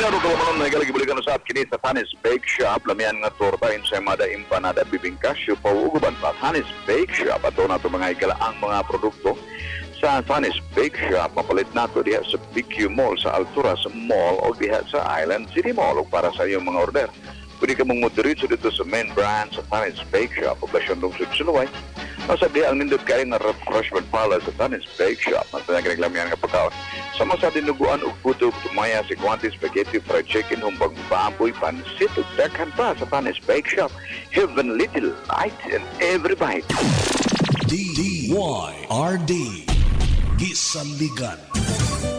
Mayroon ko naman na ikalagibalikan sa kini sa Tanis Bake Shop. Lamian nga torta, ensaymada, empanada, bibingka, syupaw, uguban pa. Tanis Bake Shop. Ato na ito mga ikalaang mga produkto sa Tanis Bake Shop. Mapalit na ito diha sa BQ Mall, sa Alturas Mall o diha sa Island City Mall. O para sa iyong mga order, pwede ka mong motoritso dito sa main branch sa Tanis Bake Shop. Poblasyon Lungsod Suluway. Nasa diha ang nindot kayo nga refreshment parlor sa Tanis Bake Shop. At pinagkinaglamihan nga pagkaon. Sama sa dinuguan o puto, tumaya, sigwanti, spaghetti, fried chicken, humbang baboy, pansit, ug daghan pa sa Tanis Bake Shop. Heaven little light in every bite. DYRD Gisaligan.